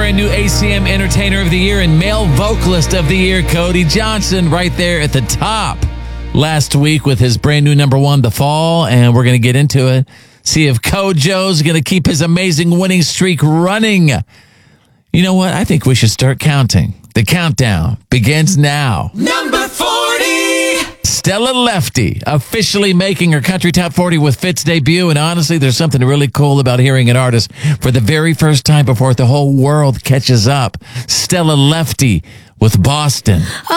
brand new ACM Entertainer of the Year and Male Vocalist of the Year, Cody Johnson, right there at the top last week with his brand new number one, The Fall, and we're going to get into it. See if Kojo's going to keep his amazing winning streak running. You know what? I think we should start counting. The countdown begins now. Number 40! Stella Lefty officially making her country top 40 with Fit's debut. And honestly, there's something really cool about hearing an artist for the very first time before the whole world catches up. Stella Lefty with Boston.